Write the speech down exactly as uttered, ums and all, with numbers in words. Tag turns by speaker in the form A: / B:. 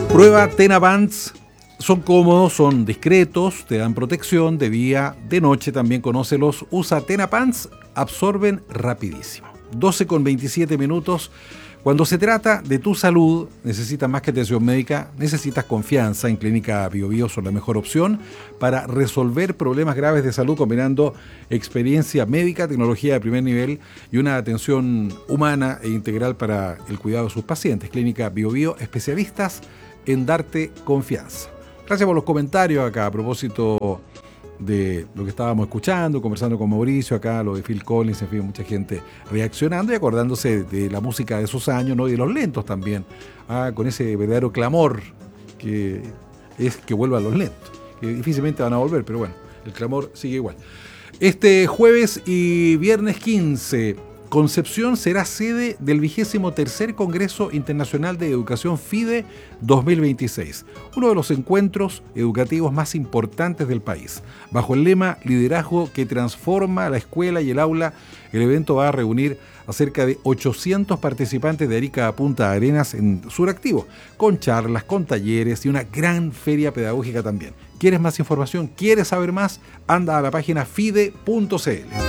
A: Prueba Tena Pants. Son cómodos, son discretos, te dan protección de día, de noche, también conócelos. Usa Tena Pants, absorben rapidísimo. doce con veintisiete minutos. Cuando se trata de tu salud, necesitas más que atención médica, necesitas confianza. En Clínica Bio Bio son la mejor opción para resolver problemas graves de salud, combinando experiencia médica, tecnología de primer nivel y una atención humana e integral para el cuidado de sus pacientes. Clínica Bio Bio, especialistas en darte confianza. Gracias por los comentarios acá a propósito de lo que estábamos escuchando, conversando con Mauricio acá, lo de Phil Collins, en fin, mucha gente reaccionando y acordándose de la música de esos años, ¿no? Y de los lentos también, ah, con ese verdadero clamor que es que vuelvan los lentos, que difícilmente van a volver, pero bueno, el clamor sigue igual. Este jueves y viernes quince, Concepción será sede del vigésimo tercer Congreso Internacional de Educación FIDE dos mil veintiséis, uno de los encuentros educativos más importantes del país. Bajo el lema Liderazgo que transforma la escuela y el aula, el evento va a reunir a cerca de ochocientos participantes de Arica a Punta Arenas en Suractivo, con charlas, con talleres y una gran feria pedagógica también. ¿Quieres más información? ¿Quieres saber más? Anda a la página fide punto c l.